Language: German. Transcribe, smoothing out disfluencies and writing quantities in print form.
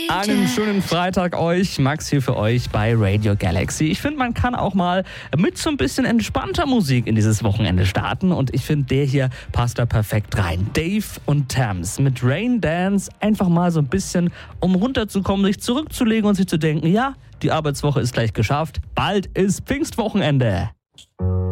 Einen schönen Freitag euch. Max hier für euch bei Radio Galaxy. Ich finde, man kann auch mal mit so ein bisschen entspannter Musik in dieses Wochenende starten. Und ich finde, der hier passt da perfekt rein. Dave und Tams mit Rain Dance. Einfach mal so ein bisschen, um runterzukommen, sich zurückzulegen und sich zu denken, ja, die Arbeitswoche ist gleich geschafft. Bald ist Pfingstwochenende.